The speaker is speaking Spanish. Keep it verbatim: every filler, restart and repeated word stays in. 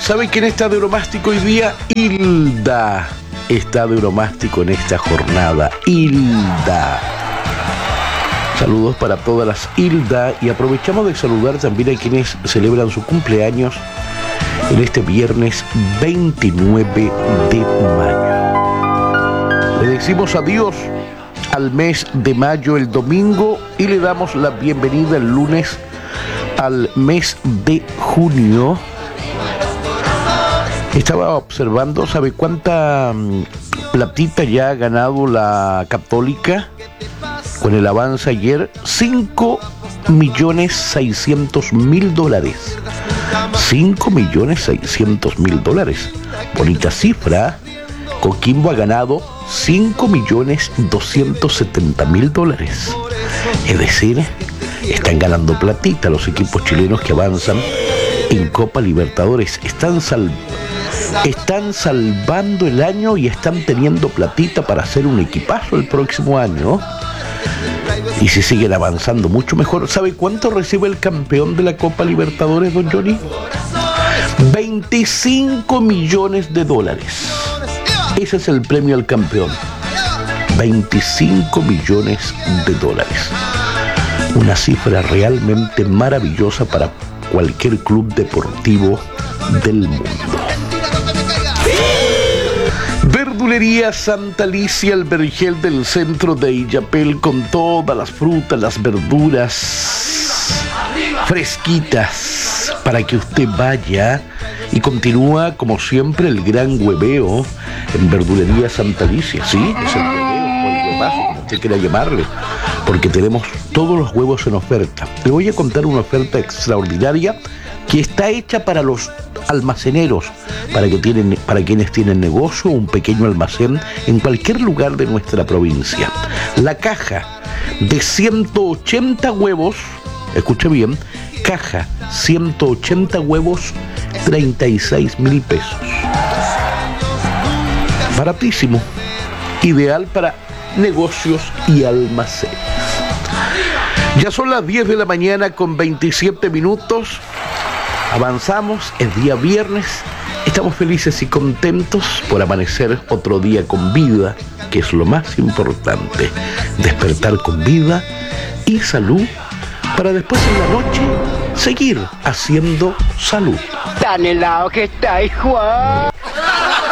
¿Sabe quién está de Oromástico hoy día? Hilda está de Oromástico en esta jornada. Hilda. Saludos para todas las Hilda y aprovechamos de saludar también a quienes celebran su cumpleaños en este viernes veintinueve de mayo. Le decimos adiós al mes de mayo el domingo y le damos la bienvenida el lunes al mes de junio. Estaba observando, ¿sabe cuánta platita ya ha ganado la Católica con el avance ayer? cinco millones seiscientos mil dólares. cinco millones seiscientos mil dólares. Bonita cifra. Coquimbo ha ganado cinco millones doscientos setenta mil dólares. Es decir, están ganando platita los equipos chilenos que avanzan en Copa Libertadores. Están sal, están salvando el año y están teniendo platita para hacer un equipazo el próximo año. Y si siguen avanzando mucho mejor. ¿Sabe cuánto recibe el campeón de la Copa Libertadores, don Johnny? veinticinco millones de dólares. Ese es el premio al campeón. veinticinco millones de dólares. Una cifra realmente maravillosa para cualquier club deportivo del mundo. Verdulería Santa Alicia, el vergel del centro de Illapel, con todas las frutas, las verduras fresquitas para que usted vaya. Y continúa, como siempre, el gran hueveo en Verdulería Santa Alicia. Sí, es el hueveo o el huevazo, como usted quiera llamarle, porque tenemos todos los huevos en oferta. Le voy a contar una oferta extraordinaria que está hecha para los almaceneros, para, que tienen, para quienes tienen negocio o un pequeño almacén en cualquier lugar de nuestra provincia. La caja de ciento ochenta huevos, escuche bien, caja ciento ochenta huevos, treinta y seis mil pesos. Baratísimo. Ideal para negocios y almacenes. Ya son las diez de la mañana con veintisiete minutos. Avanzamos, es día viernes. Estamos felices y contentos por amanecer otro día con vida, que es lo más importante. Despertar con vida y salud para después en la noche seguir haciendo salud. Tan helado que está, hijo.